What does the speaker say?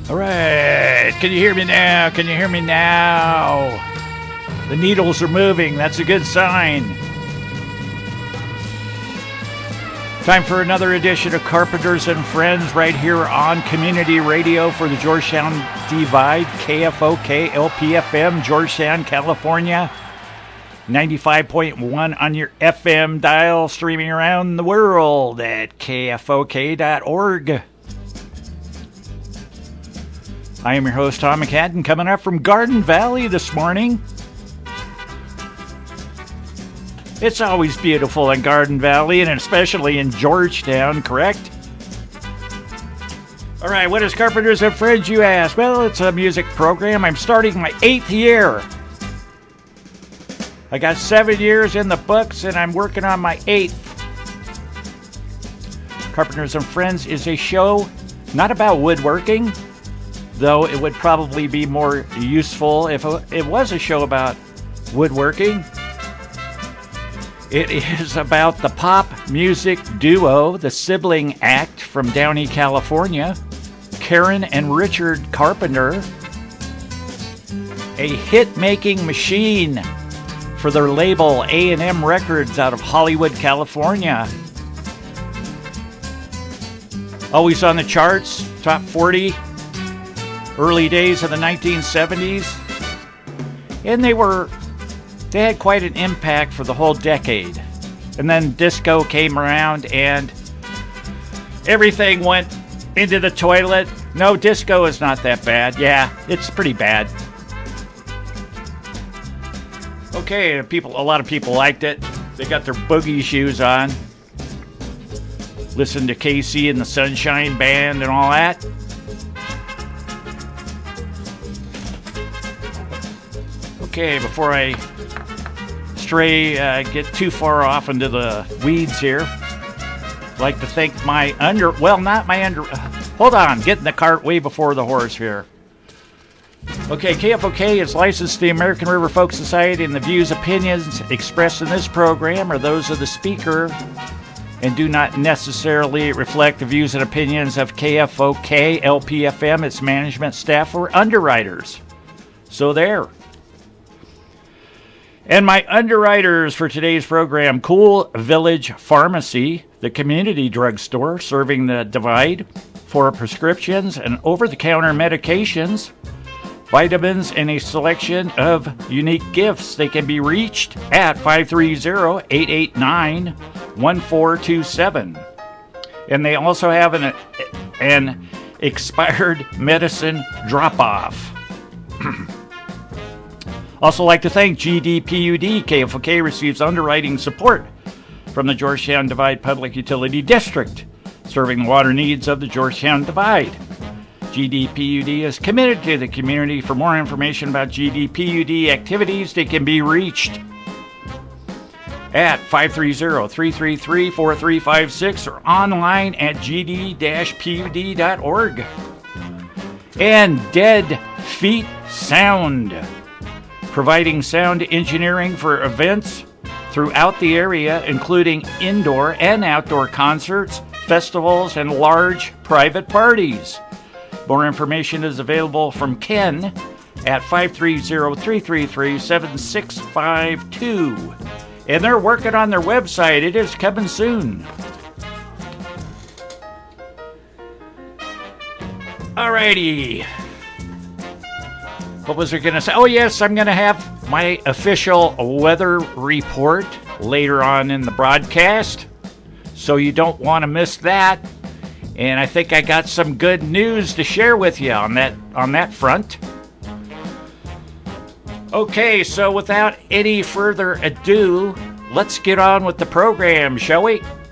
All right. Can you hear me now? Can you hear me now? The needles are moving. That's a good sign. Time for another edition of Carpenters and Friends right here on Community Radio for the Georgetown Divide, KFOK, LPFM, Georgetown, California. 95.1 on your FM dial, streaming around the world at kfok.org. I am your host, Tom McCadden, coming up from Garden Valley this morning. It's always beautiful in Garden Valley, and especially in Georgetown, correct? All right, what is Carpenters and Friends, you ask? Well, it's a music program. I'm starting my 8th year. I got 7 years in the books, and I'm working on my 8th. Carpenters and Friends is a show not about woodworking, though it would probably be more useful if it was a show about woodworking. It is about the pop music duo, the sibling act from Downey, California, Karen and Richard Carpenter, a hit-making machine for their label A&M Records out of Hollywood, California. Always on the charts, top 40, early days of the 1970s. And they had quite an impact for the whole decade. And then disco came around and everything went into the toilet. No, disco is not that bad. Yeah, it's pretty bad. Okay, a lot of people liked it. They got their boogie shoes on. Listened to KC and the Sunshine Band and all that. Okay, before I get too far off into the weeds here, I'd like to thank hold on, getting the cart way before the horse here. Okay, KFOK is licensed to the American River Folk Society, and the views, opinions expressed in this program are those of the speaker and do not necessarily reflect the views and opinions of KFOK, LPFM, its management, staff, or underwriters. So there. And my underwriters for today's program: Cool Village Pharmacy, the community drugstore serving the Divide for prescriptions and over-the-counter medications, vitamins, and a selection of unique gifts. They can be reached at 530-889-1427. And they also have an expired medicine drop-off. Also like to thank GDPUD. KFOK receives underwriting support from the Georgetown Divide Public Utility District, serving the water needs of the Georgetown Divide. GDPUD is committed to the community. For more information about GDPUD activities, they can be reached at 530-333-4356 or online at gd-pud.org. And Dead Feet Sound, providing sound engineering for events throughout the area, including indoor and outdoor concerts, festivals, and large private parties. More information is available from Ken at 530-333-7652. And they're working on their website. It is coming soon. Alrighty. What was I going to say? Oh, yes, I'm going to have my official weather report later on in the broadcast, so you don't want to miss that. And I think I got some good news to share with you on that front. Okay, so without any further ado, let's get on with the program, shall we?